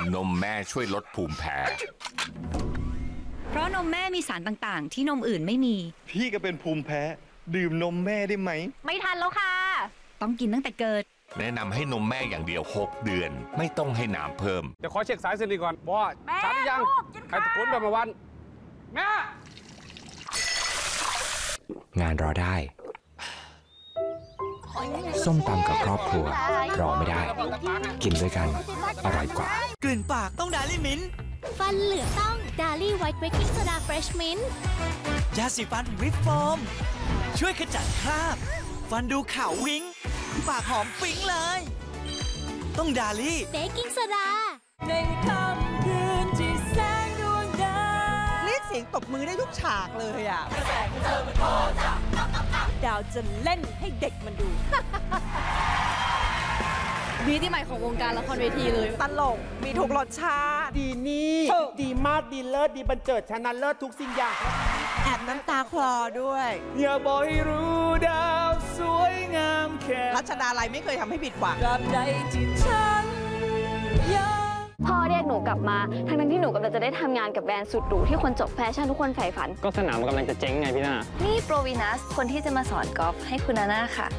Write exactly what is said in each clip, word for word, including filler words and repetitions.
นมแม่ช่วยลดภูมิแพ้เพราะนมแม่มีสารต่างๆที่นมอื่นไม่มีพี่ก็เป็นภูมิแพ้ดื่มนมแม่ได้ไหมไม่ทันแล้วค่ะต้องกินตั้งแต่เกิดแนะนำให้นมแม่อย่างเดียวหกเดือนไม่ต้องให้น้ำเพิ่มเดี๋ยวขอเช็คสายเส้นนี้ก่อนว่าชัดยังใครตะโกนแบบเมื่อวันแม่งานรอได้ส้มตำกับครอบครัวรอไม่ได้กินด้วยกันอร่อยกว่ากลิ่นปากต้องดาลี่มิ้นฟันเหลืองต้องดาลี่ไวท์เบกกิ้งโซดาเฟรชมิ้นยาสีฟันวิปโฟมช่วยขจัดคราบฟันดูขาววิ้งปากหอมปิ๊งเลยต้องดาลี่เบกกิ้งโซดาในค่ำคืนที่แสงดวงดาวเรียกเสียงตบมือได้ทุกฉากเลยอ่ะแสงเธอมันพอจับดาวจะเล่นให้เด็กมันดูมีที่ใหม่ของวงการละครเวทีเลยตลกมีทุกรสชาติดีนี่ดีมากดีเลิศดีบรรเจิดชนะเลิศทุกสิ่งอย่างแอบน้ำตาคลอด้วยอย่าบอกให้รู้ดาวสวยงามแค่รัชดาลัยไม่เคยทำให้ผิดหวังตราบใดที่ฉันพ่อเรียกหนูกลับมาทั้งนั้นที่หนูกำลังจะได้ทำงานกับแบรนด์สุดหรูที่คนจบแฟชั่นทุกคนใฝ่ฝันก็สนามกำลังจะเจ๊งไงพี่นานี่โปรวีนัสคนที่จะมาสอนกอล์ฟให้คุณนาน่าค่ะ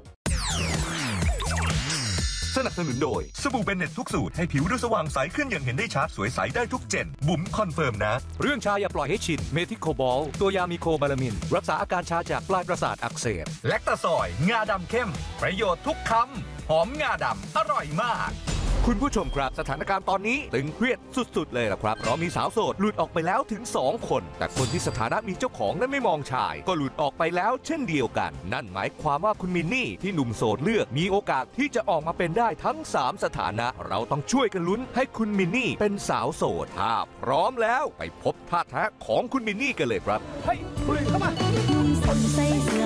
สนับสนุนโดยสบู่เบนเน็ตทุกสูตรให้ผิวดูสว่างใสขึ้นอย่างเห็นได้ชัดสวยใสได้ทุกเจนบุ๋มคอนเฟิร์มนะเรื่องชาอย่าปล่อยให้ชินเมทิโคบอลตัวยามีโคบาลามินรักษาอาการชาจากปลายประสาทอักเสบแลคตาซอยงาดำเข้มประโยชน์ทุกคำหอมงาดำอร่อยมากคุณผู้ชมครับสถานการณ์ตอนนี้ตึงเครียดสุดๆเลยล่ะครับเพราะมีสาวโสดหลุดออกไปแล้วถึงสองคนแต่คนที่สถานะมีเจ้าของนั้นไม่มองชายก็หลุดออกไปแล้วเช่นเดียวกันนั่นหมายความว่าคุณมินนี่ที่หนุ่มโสดเลือกมีโอกาสที่จะออกมาเป็นได้ทั้งสามสถานะเราต้องช่วยกันลุ้นให้คุณมินนี่เป็นสาวโสดถ้าพร้อมแล้วไปพบท่าแท้ของคุณมินนี่กันเลยครับเฮ้ยเข้ามา